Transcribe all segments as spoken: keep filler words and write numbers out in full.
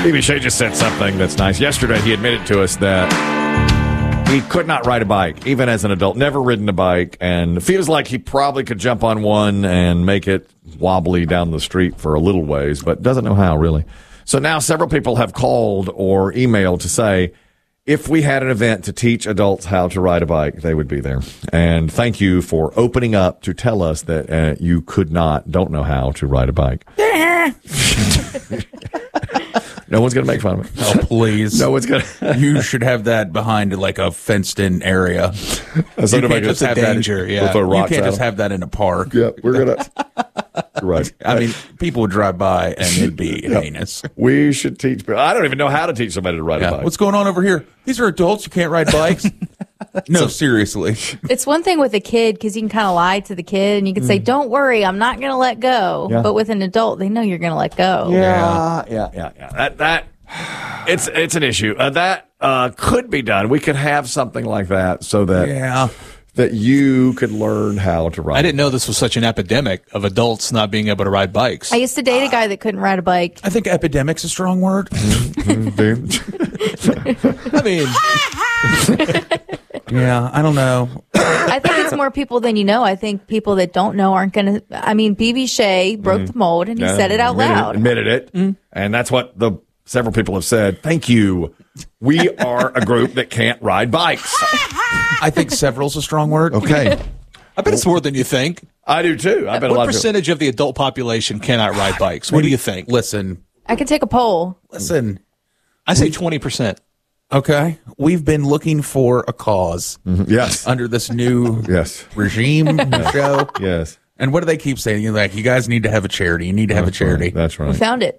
B B Shea just said something that's nice. Yesterday, he admitted to us that he could not ride a bike, even as an adult, never ridden a bike, and feels like he probably could jump on one and make it wobbly down the street for a little ways, but doesn't know how, really. So now several people have called or emailed to say, if we had an event to teach adults how to ride a bike, they would be there. And thank you for opening up to tell us that uh, you could not, don't know how to ride a bike. No one's going to make fun of it. Oh, please. No one's going to. You should have that behind like a fenced-in area. That's you can't just have danger, that. yeah. You can't just have that in a park. Yeah, we're going to. Right. I mean, people would drive by and it'd be Yep. heinous. We should teach people. I don't even know how to teach somebody to ride Yeah. a bike. What's going on over here? These are adults. You can't ride bikes. No, seriously. It's one thing with a kid because you can kind of lie to the kid and you can say, don't worry, I'm not going to let go. Yeah. But with an adult, they know you're going to let go. Yeah, yeah, yeah, yeah. That that it's it's an issue. Uh, that uh, could be done. We could have something like that so that Yeah. that you could learn how to ride. I didn't know this was such an epidemic of adults not being able to ride bikes. I used to date a guy that couldn't ride a bike. I think epidemic's a strong word. I mean, Yeah, I don't know. I think it's more people than you know. I think people that don't know aren't going to. I mean, B B Shea broke the mold and he Yeah, said it out admitted loud. Admitted it, and that's what the several people have said. Thank you. We are a group that can't ride bikes. I think several's a strong word. Okay, I bet it's more than you think. I do too. I bet a What lot of percentage of the adult population cannot ride bikes? What do you think? Listen, I could take a poll. listen. I say twenty percent. Okay, we've been looking for a cause people. Yes, under this new yes, regime show. yes. And what do they keep saying? You're like, you guys need to have a charity. You need to have That's a charity. right. That's We right. found it.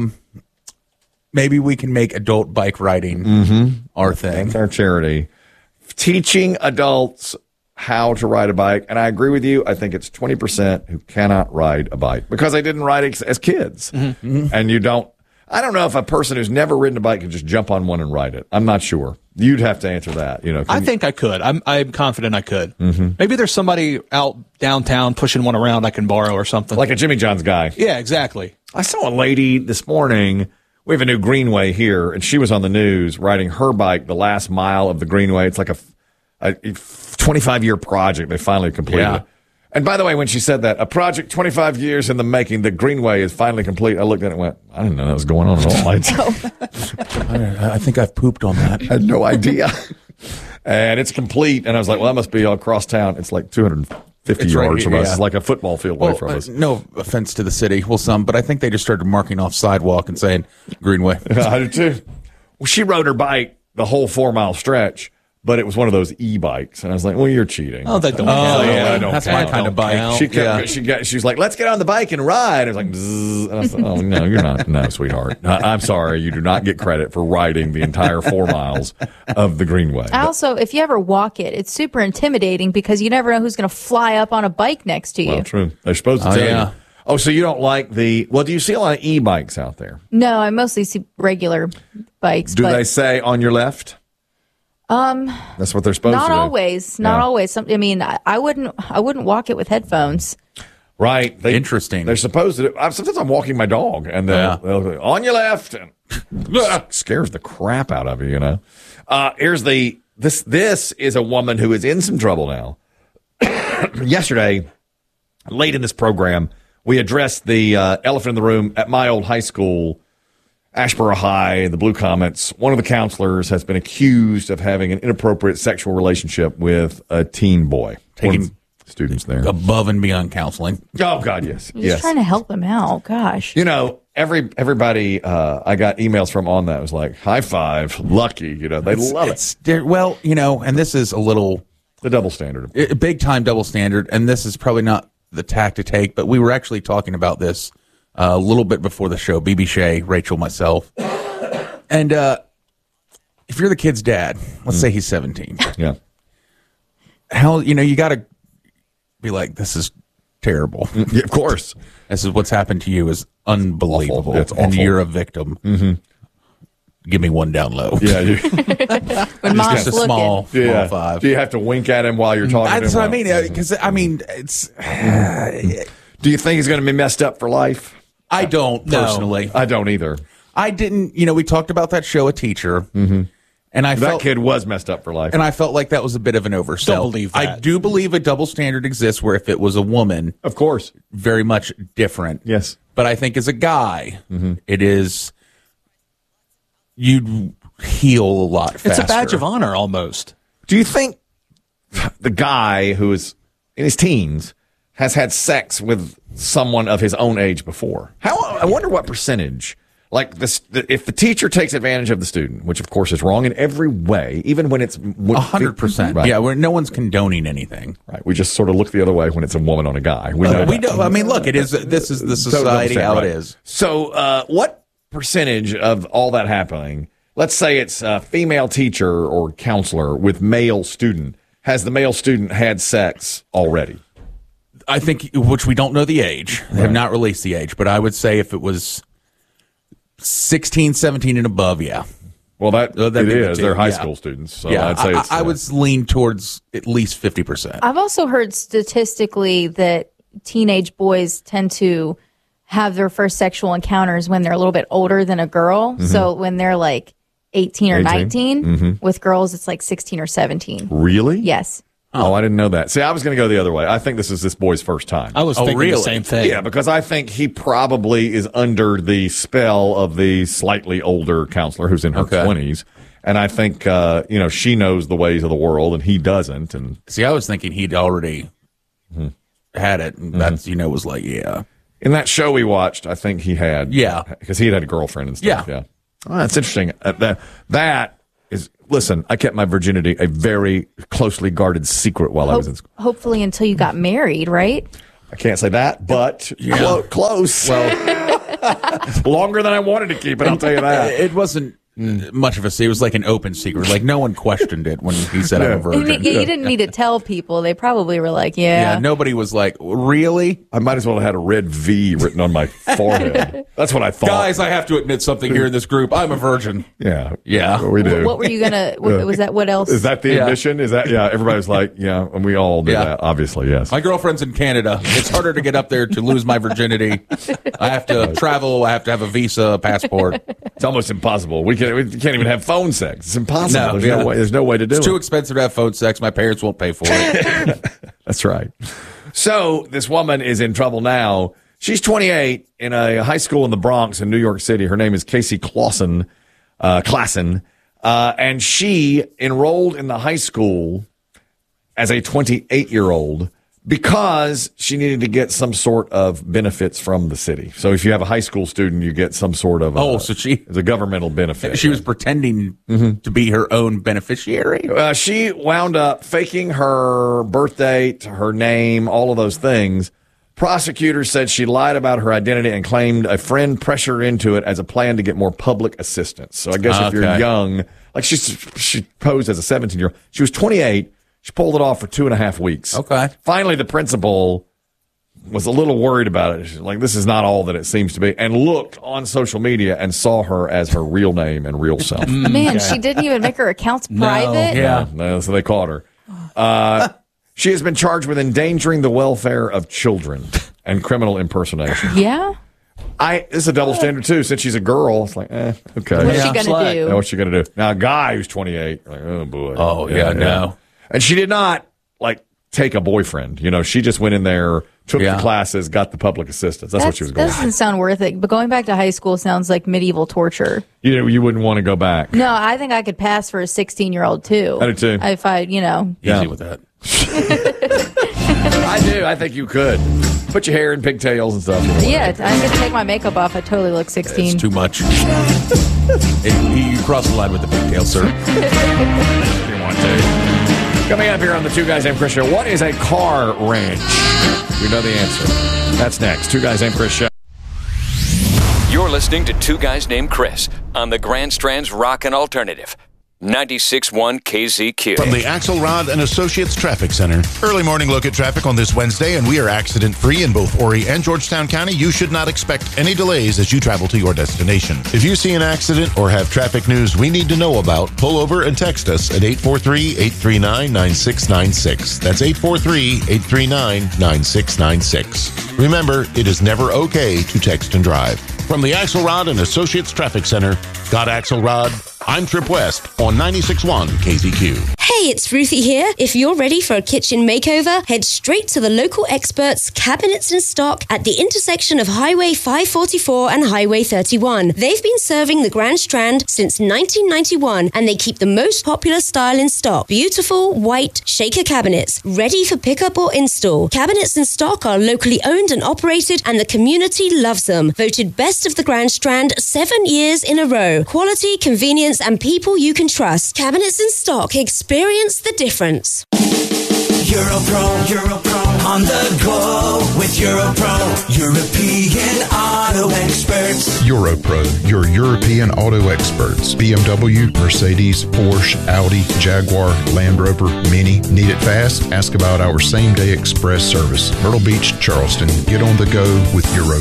Maybe we can make adult bike riding our thing. That's our charity. Teaching adults how to ride a bike. And I agree with you. I think it's twenty percent who cannot ride a bike because they didn't ride it as kids. And you don't, I don't know if a person who's never ridden a bike can just jump on one and ride it. I'm not sure. You'd have to answer that. You know, I can- think I could. I'm I'm confident I could. Maybe there's somebody out downtown pushing one around I can borrow or something. like a Jimmy John's guy. yeah, exactly. I saw a lady this morning. We have a new Greenway here, and she was on the news riding her bike the last mile of the Greenway. It's like a, a twenty-five year project they finally completed. Yeah. And by the way, when she said that, a project twenty-five years in the making, the Greenway is finally complete. I looked at it and went, I didn't know that was going on at all. I I, I think I've pooped on that. had no idea. And it's complete. And I was like, well, that must be all across town. It's like two hundred fifty It's right yards here, from us. yeah. It's like a football field away Well, from uh, us. no offense to the city, well, some, but I think they just started marking off sidewalk and saying Greenway. I do too. Well, she rode her bike the whole four mile stretch, but it was one of those e-bikes, and I was like, "Well, you're cheating." Oh, that don't Oh, count. yeah. I don't That's count. my kind of bike. Don't She kept, Yeah. she got, she was like, "Let's get on the bike and ride." I was like, Bzzz. And I was like, "Oh no, you're not, no, sweetheart. I, I'm sorry, you do not get credit for riding the entire four miles of the Greenway." I also, if you ever walk it, it's super intimidating because you never know who's going to fly up on a bike next to you. Well, true. They're supposed to Oh, tell yeah. you. Oh, so you don't like the? Well, do you see a lot of e-bikes out there? No, I mostly see regular bikes. Do but they say on your left? Um, that's what they're supposed not to do. always. Not Yeah. always. Some, I mean, I, I wouldn't. I wouldn't walk it with headphones. Right. They, Interesting. They're supposed to do. I, sometimes I'm walking my dog and they'll, Yeah. they'll go, on your left. And scares the crap out of you, you know. Uh, here's the this this is a woman who is in some trouble now. Yesterday, late in this program, we addressed the uh, elephant in the room at my old high school, Ashboro High, the Blue Comets. One of the counselors has been accused of having an inappropriate sexual relationship with a teen boy. One of the students there. Above and beyond counseling. Oh God, yes, I'm yes. just trying to help him out. Gosh. You know, every everybody uh, I got emails from on that was like, high five, lucky. You know, they love it. It's, there- well, you know, and this is a little The double standard. a big time double standard, and this is probably not the tack to take, but we were actually talking about this uh, a little bit before the show. B B Shea, Rachel, myself, and uh, if you're the kid's dad, let's say he's seventeen, Yeah. how you know you got to be like, this is terrible. Yeah, of course. This is what's happened to you is unbelievable, Awful. It's and awful. you're a victim. Mm-hmm. Give me one down low. Yeah. You, When mom's Just a looking. small, small yeah. five. Do you have to wink at him while you're talking to him? That's what I mean. Because I mean, it's. Do you think he's going to be messed up for life? I don't No. personally. I don't either. I didn't, you know, we talked about that show, A Teacher, mm-hmm. and I that felt kid was messed up for life. and I felt like that was a bit of an oversell. Don't believe that. I do believe a double standard exists where if it was a woman, of course, very much different. yes. But I think as a guy, Mm-hmm. it is you'd heal a lot faster. It's a badge of honor almost. Do you think the guy who is in his teens has had sex with someone of his own age before? How I wonder what percentage. Like this, if the teacher takes advantage of the student, which of course is wrong in every way, even when it's A hundred percent. Right. Yeah, where no one's condoning anything. Right. We just sort of look the other way when it's a woman on a guy. We know. Uh, we that. don't. I mean, look, it is. This is the society how Right. it is. So, uh, what percentage of all that happening? Let's say it's a female teacher or counselor with male student. Has the male student had sex already? I think, which we don't know the age. They have not released the age, but I would say if it was sixteen, seventeen and above, yeah. Well, that Uh, that'd it be the is. two, They're high yeah. school students, so yeah, I'd say I, it's. I uh, would lean towards at least fifty percent. I've also heard statistically that teenage boys tend to have their first sexual encounters when they're a little bit older than a girl. Mm-hmm. So when they're like eighteen or eighteen? nineteen, Mm-hmm. with girls, it's like sixteen or seventeen. Really? Yes. Oh, I didn't know that. See, I was going to go the other way. I think this is this boy's first time. I was Oh, thinking really? the same thing. Yeah, because I think he probably is under the spell of the slightly older counselor who's in her Okay. twenties. And I think, uh, you know, she knows the ways of the world and he doesn't. And See, I was thinking he'd already Mm-hmm. had it, and that's, you know, was like, yeah. in that show we watched, I think he had. Yeah. Because he had had a girlfriend and stuff. Yeah. Yeah. Oh, that's interesting. Uh, that, that is, listen, I kept my virginity a very closely guarded secret while I was in Hope, school. hopefully until you got married, right? I can't say that, but clo- close. Well, longer than I wanted to keep it, I'll tell you that. It wasn't much of a secret. It was like an open secret. Like, no one questioned it when he said I'm a I virgin. mean, you didn't need to tell people. They probably were like, yeah. Yeah, nobody was like, really? I might as well have had a red V written on my forehead. That's what I thought. Guys, I have to admit something here in this group. I'm a virgin. Yeah. Yeah. We do. What were you going to, was that what else? Is that the Yeah. admission? Is that, yeah, everybody was like, yeah, and we all do Yeah. that, obviously, yes. My girlfriend's in Canada. It's harder to get up there to lose my virginity. I have to travel. I have to have a visa, a passport. It's almost impossible. We can't, we can't even have phone sex. It's impossible. No, there's, yeah. no way, there's no way to do It's it. too expensive to have phone sex. My parents won't pay for it. That's right. So this woman is in trouble now. She's twenty-eight in a high school in the Bronx in New York City. Her name is Casey Clausen, uh, Klassen, uh, and she enrolled in the high school as a twenty-eight-year-old because she needed to get some sort of benefits from the city. So if you have a high school student, you get some sort of Oh, uh, so she- it's a governmental benefit. She was pretending to be her own beneficiary. Uh, she wound up faking her birth date, her name, all of those things. Prosecutors said she lied about her identity and claimed a friend pressured her into it as a plan to get more public assistance. So I guess if you're Okay. young, like she she posed as a seventeen-year-old. She was twenty-eight. She pulled it off for two and a half weeks. Okay. Finally, the principal was a little worried about it. She's like, this is not all that it seems to be, and looked on social media and saw her as her real name and real self. Man, she didn't even make her accounts private. Yeah. No, so they caught her. Uh, she has been charged with endangering the welfare of children and criminal impersonation. Yeah? I this is a double standard too. Since she's a girl, it's like, eh, okay. What's Yeah, she going slut. to do? Now, what's she gonna do? Now, a guy who's twenty-eight, like, oh boy. Oh, yeah, no. And she did not like take a boyfriend. You know, she just went in there, took Yeah. the classes, got the public assistance. That's, what That's- she was that going. doesn't sound worth it. But going back to high school sounds like medieval torture. You know, you wouldn't want to go back. No, I think I could pass for a sixteen-year-old too. I do, too. If I, you know, Yeah. Easy with that. I do. I think you could put your hair in pigtails and stuff. yeah, I could take my makeup off. I totally look sixteen. It's too much. Hey, you cross the line with the pigtail, sir. If you want to. Coming up here on the Two Guys Named Chris Show, what is a car wrench? You know the answer. That's next. Two Guys Named Chris Show. You're listening to Two Guys Named Chris on the Grand Strand's Rockin' Alternative. ninety-six point one K Z Q. From the Axelrod and Associates Traffic Center. Early morning look at traffic on this Wednesday, and we are accident-free in both Horry and Georgetown County. You should not expect any delays as you travel to your destination. If you see an accident or have traffic news we need to know about, pull over and text us at eight four three, eight three nine, nine six nine six. That's eight four three, eight three nine, nine six nine six. Remember, it is never okay to text and drive. From the Axelrod and Associates Traffic Center, got Axelrod? I'm Trip West on ninety-six point one K Z Q. Hey, it's Ruthie here. If you're ready for a kitchen makeover, head straight to the local experts, Cabinets in Stock, at the intersection of Highway five forty-four and Highway thirty-one. They've been serving the Grand Strand since nineteen ninety-one, and they keep the most popular style in stock. Beautiful, white, shaker cabinets, ready for pickup or install. Cabinets in Stock are locally owned and operated, and the community loves them. Voted best of the Grand Strand seven years in a row. Quality, convenience, and people you can trust. Cabinets in Stock. Experience the difference. Europro, Europro, on the go with Europro, European auto experts. Europro, your European auto experts. B M W, Mercedes, Porsche, Audi, Jaguar, Land Rover, Mini. Need it fast? Ask about our same-day express service. Myrtle Beach, Charleston. Get on the go with Europro.